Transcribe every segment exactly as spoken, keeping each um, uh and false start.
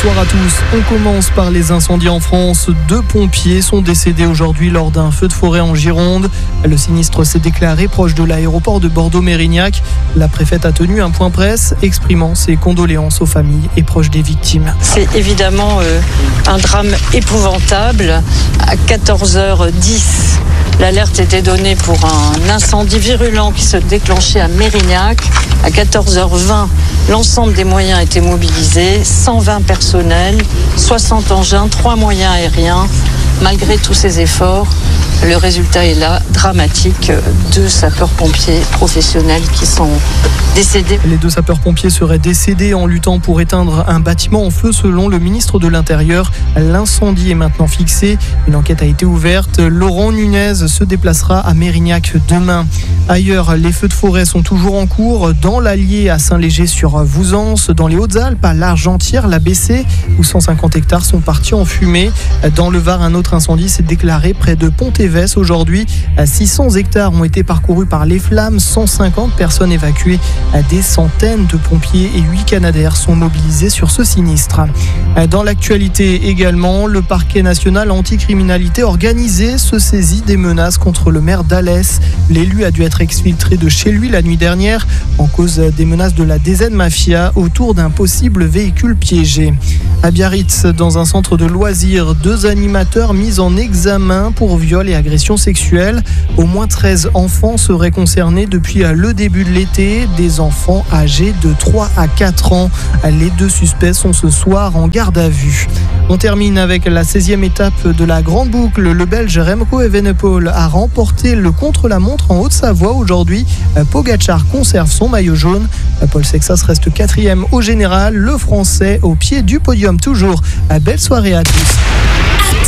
Bonsoir à tous. On commence par les incendies en France. Deux pompiers sont décédés aujourd'hui lors d'un feu de forêt en Gironde. Le sinistre s'est déclaré proche de l'aéroport de Bordeaux-Mérignac. La préfète a tenu un point presse exprimant ses condoléances aux familles et proches des victimes. C'est évidemment euh, un drame épouvantable. À quatorze heures dix, l'alerte était donnée pour un incendie virulent qui se déclenchait à Mérignac. À quatorze heures vingt, l'ensemble des moyens étaient mobilisés, cent vingt personnels, soixante engins, trois moyens aériens. Malgré tous ces efforts, le résultat est là, dramatique. Deux sapeurs-pompiers professionnels qui sont décédés. Les deux sapeurs-pompiers seraient décédés en luttant pour éteindre un bâtiment en feu selon le ministre de l'Intérieur. L'incendie est maintenant fixé. Une enquête a été ouverte. Laurent Nunez se déplacera à Mérignac demain. Ailleurs, les feux de forêt sont toujours en cours. Dans l'Allier à Saint-Léger-sur-Vouzance, dans les Hautes-Alpes, à l'Argentière, la B C, où cent cinquante hectares sont partis en fumée. Dans le Var, un autre incendie s'est déclaré près de Pont-Évès aujourd'hui. six cents hectares ont été parcourus par les flammes, cent cinquante personnes évacuées. Des centaines de pompiers et huit Canadair sont mobilisés sur ce sinistre. Dans l'actualité également, le parquet national anticriminalité organisé se saisit des menaces contre le maire d'Alès. L'élu a dû être exfiltré de chez lui la nuit dernière en cause des menaces de la D Z Mafia autour d'un possible véhicule piégé. À Biarritz, dans un centre de loisirs, deux animateurs mis en examen pour viol et agression sexuelle. Au moins treize enfants seraient concernés depuis le début de l'été, des enfants âgés de trois à quatre ans. Les deux suspects sont ce soir en garde à vue. On termine avec la seizième étape de la Grande Boucle. Le Belge Remco Evenepoel a remporté le contre-la-montre en Haute-Savoie aujourd'hui. Pogacar conserve son maillot jaune. Paul Sexas reste quatrième au général. Le Français au pied du podium toujours. Belle soirée à tous.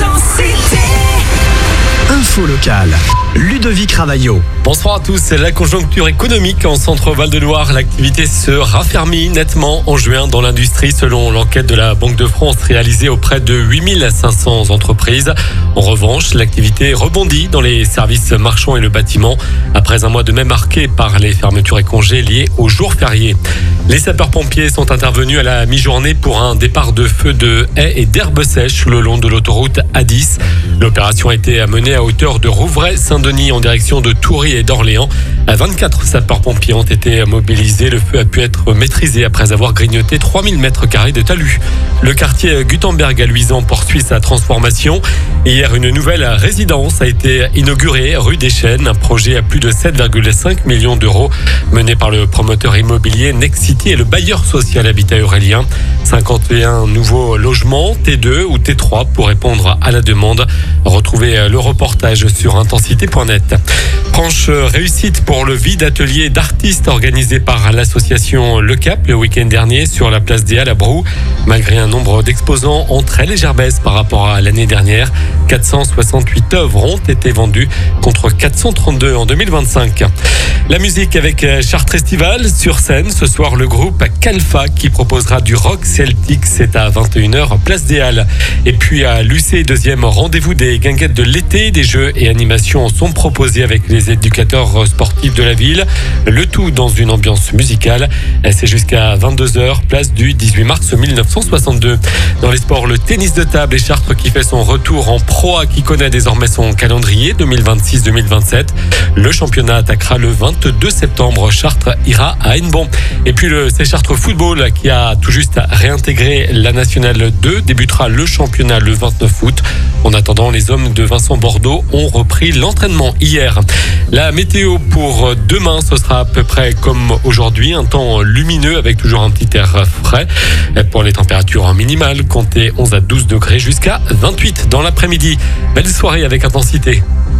Info locale. Ludovic Ravaillot. Bonsoir à tous. La conjoncture économique en centre Val-de-Loire, l'activité se raffermit nettement en juin dans l'industrie selon l'enquête de la Banque de France réalisée auprès de huit mille cinq cents entreprises. En revanche, l'activité rebondit dans les services marchands et le bâtiment après un mois de mai marqué par les fermetures et congés liés aux jours fériés. Les sapeurs-pompiers sont intervenus à la mi-journée pour un départ de feu de haies et d'herbes sèches le long de l'autoroute A dix. L'opération a été menée à hauteur de Rouvray-Saint-Denis en direction de Toury et d'Orléans. vingt-quatre sapeurs-pompiers ont été mobilisés. Le feu a pu être maîtrisé après avoir grignoté trois mille mètres carrés de talus. Le quartier Gutenberg à Luisan poursuit sa transformation. Hier, une nouvelle résidence a été inaugurée rue des Chênes, un projet à plus de sept virgule cinq millions d'euros mené par le promoteur immobilier Nexity et le bailleur social Habitat Aurélien. cinquante et un nouveaux logements T deux ou T trois pour répondre à la demande. Retrouvez le reportage sur intensité point net. Franche réussite pour le vide atelier d'artistes organisé par l'association Le Cap le week-end dernier sur la place des Halles à Brou. Malgré un nombre d'exposants en très légère baisse par rapport à l'année dernière, quatre cent soixante-huit œuvres ont été vendues contre quatre cent trente-deux en deux mille vingt-cinq. La musique avec Chartres Festival sur scène. Ce soir, le groupe Calfa qui proposera du rock celtique. C'est à vingt et une heures, place des Halles. Et puis à l'U C, deuxième rendez-vous des guinguettes de l'été. Des jeux et animations sont proposés avec les éducateurs sportifs de la ville. Le tout dans une ambiance musicale. C'est jusqu'à vingt-deux heures, place du dix-huit mars mille neuf cent soixante-deux. Dans les sports, le tennis de table et Chartres qui fait son retour en Pro A qui connaît désormais son calendrier deux mille vingt-six deux mille vingt-sept. Le championnat attaquera le vingt-deux septembre. Chartres ira à Hennebon. Et puis le C Chartres Football qui a tout juste réintégré la Nationale deux débutera le championnat le vingt-neuf août. En attendant, les hommes de Vincent Bordeaux ont repris l'entraînement hier. La météo pour demain, ce sera à peu près comme aujourd'hui, un temps lumineux avec toujours un petit air frais. Pour les températures minimales, comptez onze à douze degrés jusqu'à vingt-huit dans l'après-midi. Belle soirée avec intensité.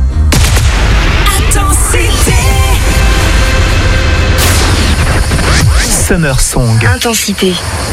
Intensité. Summer Song. Intensité.